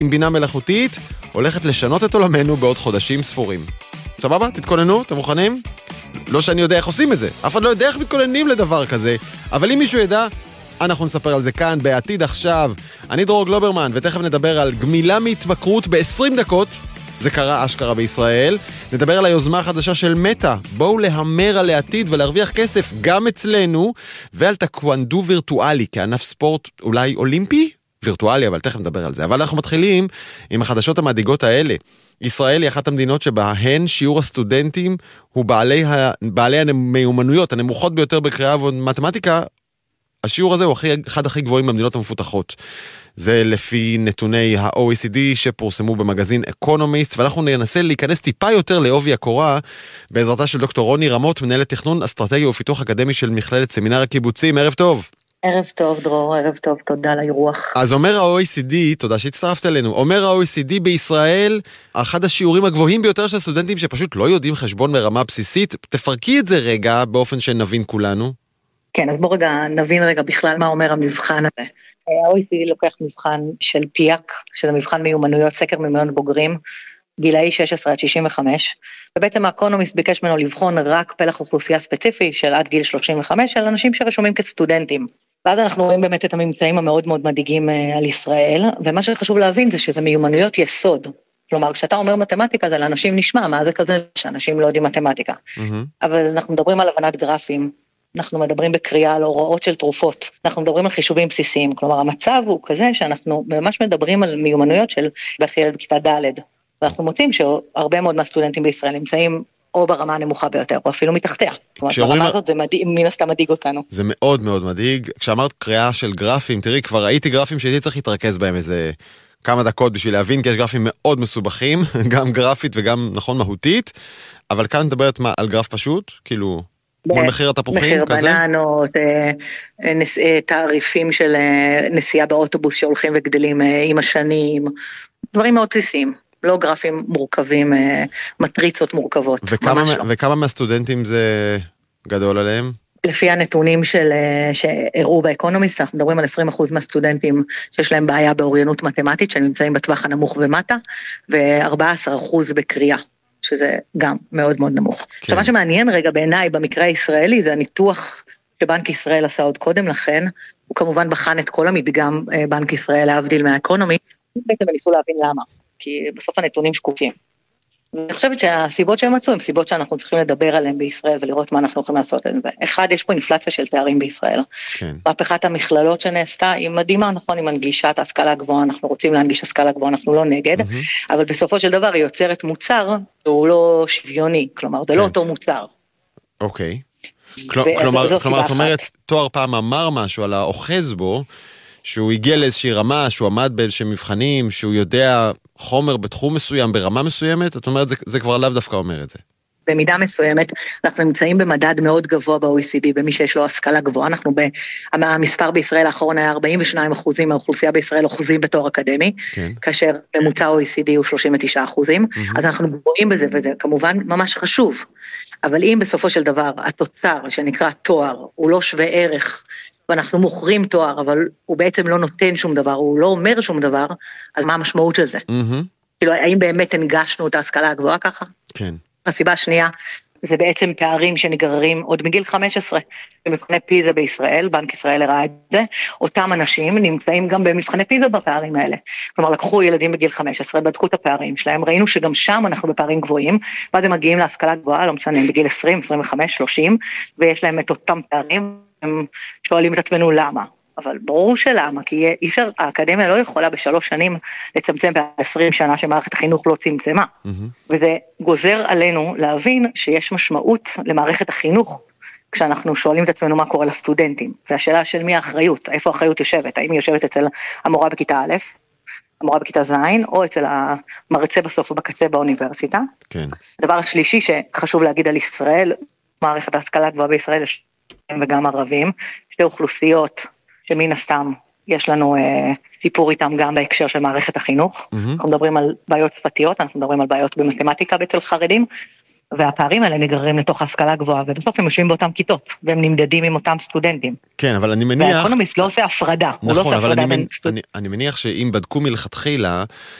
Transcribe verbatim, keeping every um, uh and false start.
עם בינה מלאכותית הולכת לשנות את עולמנו בעוד חודשים ספורים. סבבה? תתכוננו? אתם מוכנים? לא שאני יודע איך עושים את זה. אף אחד לא יודע איך מתכוננים לדבר כזה. אבל אם מישהו ידע, אנחנו נספר על זה כאן, בעתיד עכשיו. אני דרור גלוברמן, ותכף נדבר על גמילה מהתמכרות ב-עשרים דקות. זה קרה אשכרה בישראל. נדבר על היוזמה החדשה של מטה. בואו להמר על העתיד ולהרוויח כסף גם אצלנו, ועל טקוונדו וירטואלי, כענף ספורט אולי אולימפי? וירטואלי, אבל תכף נדבר על זה. אבל אנחנו מתחילים עם החדשות המדאיגות האלה. ישראל היא אחת המדינות שבהן שיעור הסטודנטים הוא בעלי, ה... בעלי המיומנויות הנמוכות ביותר בקריאה ומתמטיקה. השיעור הזה הוא הכי, אחד הכי גבוהים במדינות המפותחות. זה לפי נתוני ה-או אי סי די שפורסמו במגזין אקונומיסט, ואנחנו ננסה להיכנס טיפה יותר לעובי הקורה, בעזרתה של דוקטור רוני רמות, מנהלת תכנון אסטרטגיה ופיתוח אקדמי של מכללת סמינר הקיבוצים. ערב טוב. ערב טוב דרור, ערב טוב, תודה לאירוח. אז אומר ה-או אי סי די, תודה שהצטרפת אלינו, אומר ה-או אי סי די בישראל, אחד השיעורים הגבוהים ביותר של סטודנטים שפשוט לא יודעים חשבון מרמה בסיסית. תפרקי את זה רגע באופן שנבין כולנו. כן, אז בוא רגע נבין רגע בכלל מה אומר המבחן הזה. ה-או אי סי די לוקח מבחן של פיאק, שזה מבחן מיומנויות, סקר מיומנויות בוגרים, גילאי שש עשרה עד שישים וחמש, ובעצם האקונומיסט ביקש ממנו לבחון רק פלח אוכלוסייה ספציפי של עד גיל שלושים וחמש, של אנשים שרשומים כסטודנטים. ואז אנחנו רואים באמת את הממצאים המאוד מאוד מדאיגים על ישראל, ומה שחשוב להבין זה שזה מיומנויות יסוד. כלומר, כשאתה אומר מתמטיקה, זה לאנשים נשמע, מה זה כזה שאנשים לא יודעים מתמטיקה. Mm-hmm. אבל אנחנו מדברים על הבנת גרפים, אנחנו מדברים בקריאה על הוראות של תרופות, אנחנו מדברים על חישובים בסיסיים, כלומר, המצב הוא כזה שאנחנו ממש מדברים על מיומנויות של בערך ילד בכיתה ד', ואנחנו מוצאים שהרבה מאוד מהסטודנטים בישראל נמצאים או ברמה הנמוכה ביותר, או אפילו מתחתיה. כלומר, ברמה הזאת זה מדהיג, מן הסתם מדאיג אותנו. זה מאוד מאוד מדאיג. כשאמרת קריאה של גרפים, תראי, כבר ראיתי גרפים שהייתי צריך להתרכז בהם איזה כמה דקות בשביל להבין, כי יש גרפים מאוד מסובכים, גם גרפית וגם, נכון, מהותית, אבל כאן מדברת מה, על גרף פשוט, כאילו, מול מחיר התפוחים מחיר כזה? מחיר בננות, תעריפים של נסיעה באוטובוס שהולכים וגדלים עם השנים, דברים מאוד בסיסיים. לא גרפים מורכבים, מטריצות מורכבות. וכמה, לא. וכמה מהסטודנטים זה גדול עליהם? לפי הנתונים של, שהראו באקונומיסט, אנחנו מדברים על עשרים אחוז מהסטודנטים שיש להם בעיה באוריינות מתמטית, שנמצאים בטווח הנמוך ומטה, ו-ארבעה עשר אחוז בקריאה, שזה גם מאוד מאוד נמוך. כן. עכשיו, מה שמעניין רגע בעיניי במקרה הישראלי, זה הניתוח שבנק ישראל עשה עוד קודם לכן, הוא כמובן בחן את כל המדגם בנק ישראל להבדיל מהאקונומי, בעצם ניסו להבין למה. כי בסוף הנתונים שקופים. ואני חושבת שהסיבות שהם מצאו, הם סיבות שאנחנו צריכים לדבר עליהן בישראל, ולראות מה אנחנו יכולים לעשות עם זה. אחד, יש פה אינפלציה של תארים בישראל. כן. מהפכת המכללות שנעשתה, היא מדהימה, נכון, היא מנגישה את ההשכלה הגבוהה, אנחנו רוצים להנגיש השכלה גבוהה, אנחנו לא נגד, mm-hmm. אבל בסופו של דבר היא יוצרת מוצר, שהוא לא שוויוני, כלומר, זה כן. לא אותו מוצר. אוקיי. כל, כלומר, כלומר, את אומרת, תואר פעם אמר משהו על האוחז בו, שהוא הגיע לאיזושהי רמה, שהוא עמד באיזשהם מבחנים, שהוא יודע חומר בתחום מסוים, ברמה מסוימת, את אומרת, זה, זה כבר לאו דווקא אומר את זה. במידה מסוימת, אנחנו נמצאים במדד מאוד גבוה ב-או אי סי די, במי שיש לו השכלה גבוהה, אנחנו, ב, המספר בישראל האחרון היה ארבעים ושניים אחוזים מהאוכלוסייה בישראל אוחזים בתואר אקדמי, כן. כאשר ממוצע או אי סי די הוא שלושים ותשעה אחוזים, mm-hmm. אז אנחנו גבוהים בזה, וזה כמובן ממש חשוב, אבל אם בסופו של דבר, התוצר שנקרא תואר, הוא לא שווה ערך, ואנחנו מוכרים תואר, אבל הוא בעצם לא נותן שום דבר, הוא לא אומר שום דבר, אז מה המשמעות של זה? Mm-hmm. כאילו, האם באמת הנגשנו את ההשכלה הגבוהה ככה? כן. הסיבה השנייה, זה בעצם פערים שנגררים עוד מגיל חמש עשרה, במבחני פיזה בישראל, בנק ישראל הראה את זה, אותם אנשים נמצאים גם במבחני פיזה בפערים האלה, כלומר לקחו ילדים בגיל חמש עשרה, בדקו את הפערים שלהם, ראינו שגם שם אנחנו בפערים גבוהים, ואז הם מגיעים להשכלה גבוהה, לא משנה, בגיל עשרים, עשרים וחמש, שלושים, ויש להם את אותם פערים, הם שואלים את עצמנו למה, אבל ברור שלמה, כי אי אפשר, האקדמיה לא יכולה בשלוש שנים לצמצם ב-עשרים שנה שמערכת החינוך לא צמצמה, mm-hmm. וזה גוזר עלינו להבין שיש משמעות למערכת החינוך, כשאנחנו שואלים את עצמנו מה קורה לסטודנטים, והשאלה של מי האחריות, איפה האחריות יושבת, האם היא יושבת אצל המורה בכיתה א', המורה בכיתה ז', או אצל המרצה בסוף ובקצה באוניברסיטה. כן. הדבר השלישי שחשוב להגיד על ישראל, מערכת ההשכלה הגבוהה בישראל, וגם ערבים, שתי אוכלוסיות שמן הסתם יש לנו אה, סיפור איתם גם בהקשר של מערכת החינוך, mm-hmm. אנחנו מדברים על בעיות שפתיות, אנחנו מדברים על בעיות במתמטיקה אצל חרדים, והפערים האלה נגררים לתוך ההשכלה הגבוהה, ובסוף הם יושבים באותם כיתות, והם נמדדים עם אותם סטודנטים. כן, אבל אני מניח... והאקונומיסט לא עושה הפרדה, הוא לא עושה הפרדה בין סטודנטים. אני מניח שאם בדקו מלכתחילה,